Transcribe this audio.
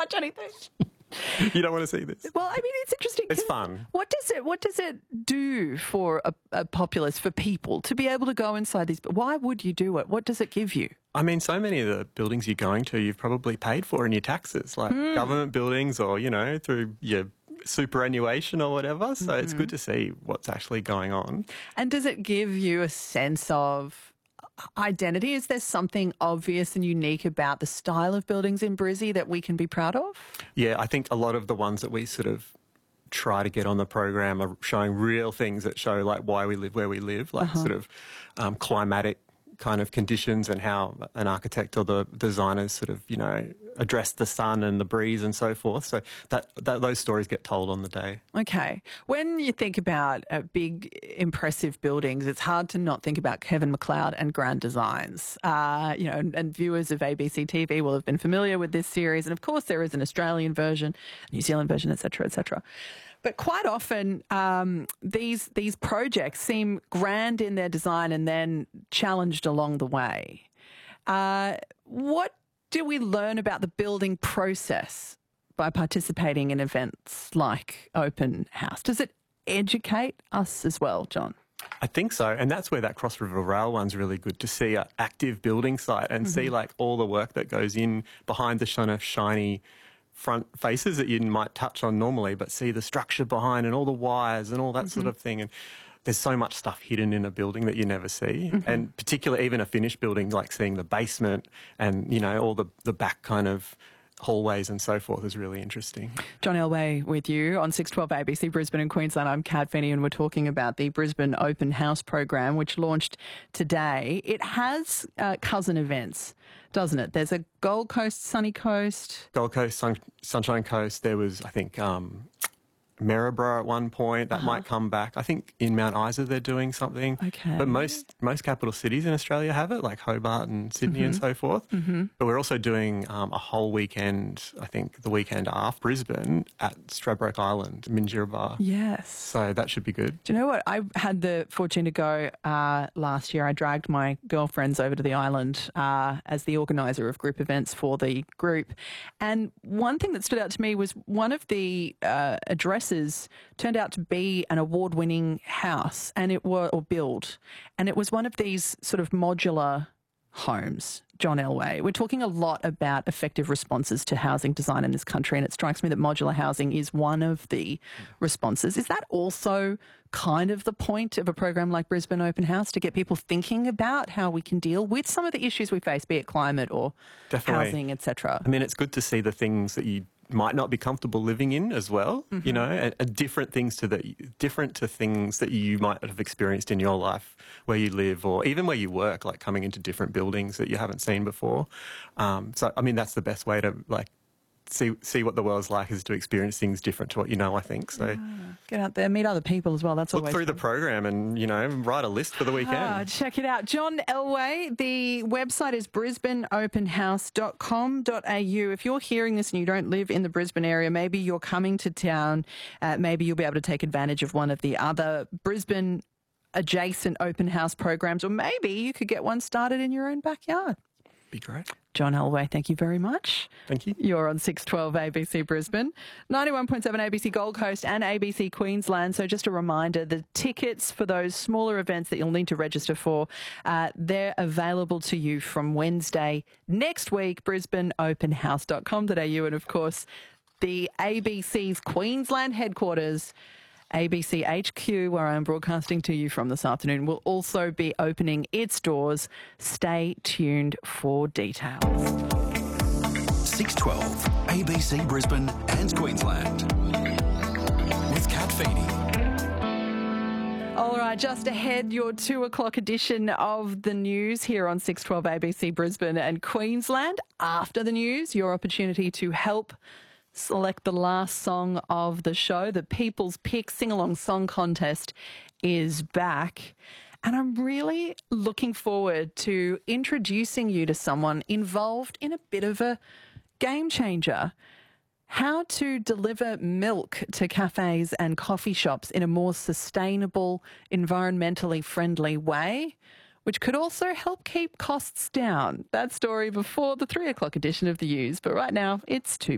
touch anything. You don't want to see this. Well, I mean, it's interesting. It's fun. What does it do for a populace, for people to be able to go inside these? Why would you do it? What does it give you? I mean, so many of the buildings you're going to, you've probably paid for in your taxes, like government buildings or, through your superannuation or whatever. So it's good to see what's actually going on. And does it give you a sense of identity? Is there something obvious and unique about the style of buildings in Brizzy that we can be proud of? Yeah, I think a lot of the ones that we sort of try to get on the program are showing real things that show like why we live where we live, like sort of climatic kind of conditions and how an architect or the designers sort of, address the sun and the breeze and so forth. So that those stories get told on the day. Okay. When you think about big, impressive buildings, it's hard to not think about Kevin McLeod and Grand Designs. And viewers of ABC TV will have been familiar with this series. And of course, there is an Australian version, New Zealand version, et cetera, et cetera. But quite often, these projects seem grand in their design and then challenged along the way. What do we learn about the building process by participating in events like Open House? Does it educate us as well, John? I think so, and that's where that Cross River Rail one's really good, to see an active building site and see like all the work that goes in behind the kind of shiny front faces that you might touch on normally, but see the structure behind and all the wires and all that sort of thing. And there's so much stuff hidden in a building that you never see. And particularly even a finished building, like seeing the basement and, all the back kind of hallways and so forth is really interesting. John Elway with you on 612 ABC Brisbane and Queensland. I'm Kat Feeney and we're talking about the Brisbane Open House program, which launched today. It has cousin events, doesn't it? There's a Gold Coast, Sunny Coast. Gold Coast, Sunshine Coast. There was, I think, Maryborough at one point. That might come back. I think in Mount Isa they're doing something. Okay. But most capital cities in Australia have it, like Hobart and Sydney and so forth. But we're also doing a whole weekend, I think the weekend after Brisbane, at Stradbroke Island, Minjerribah. Yes. So that should be good. Do you know what? I had the fortune to go last year. I dragged my girlfriends over to the island as the organiser of group events for the group. And one thing that stood out to me was one of the addresses turned out to be an award-winning house, and it was one of these sort of modular homes. John Elway, we're talking a lot about effective responses to housing design in this country, and it strikes me that modular housing is one of the responses. Is that also kind of the point of a program like Brisbane Open House, to get people thinking about how we can deal with some of the issues we face, be it climate or housing, etc.? I mean, it's good to see the things that you might not be comfortable living in as well, and different things different to things that you might have experienced in your life where you live or even where you work, like coming into different buildings that you haven't seen before. So, I mean, that's the best way to see what the world's like, is to experience things different to what you know, I think. So get out there, meet other people as well. That's look always through fun. the program and, write a list for the weekend. Check it out. John Elway, the website is brisbaneopenhouse.com.au. If you're hearing this and you don't live in the Brisbane area, maybe you're coming to town, maybe you'll be able to take advantage of one of the other Brisbane adjacent open house programs, or maybe you could get one started in your own backyard. Be great. John Elway, thank you very much. Thank you. You're on 612 ABC Brisbane, 91.7 ABC Gold Coast and ABC Queensland. So just a reminder, the tickets for those smaller events that you'll need to register for, they're available to you from Wednesday next week, brisbaneopenhouse.com.au. And of course, the ABC's Queensland headquarters, ABC HQ, where I'm broadcasting to you from this afternoon, will also be opening its doors. Stay tuned for details. 612 ABC Brisbane and Queensland with Kat Feeney. All right, just ahead, your 2 o'clock edition of the news here on 612 ABC Brisbane and Queensland. After the news, your opportunity to help select the last song of the show. The People's Pick Sing-Along Song Contest is back. And I'm really looking forward to introducing you to someone involved in a bit of a game changer. How to deliver milk to cafes and coffee shops in a more sustainable, environmentally friendly way, which could also help keep costs down. That story before the 3 o'clock edition of the news. But right now, it's 2